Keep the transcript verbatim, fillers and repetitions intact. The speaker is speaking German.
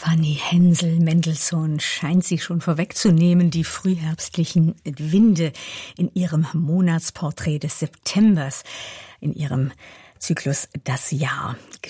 Fanny Hensel Mendelssohn scheint sie schon vorwegzunehmen, die frühherbstlichen Winde in ihrem Monatsporträt des Septembers, in ihrem Zyklus Das Jahr.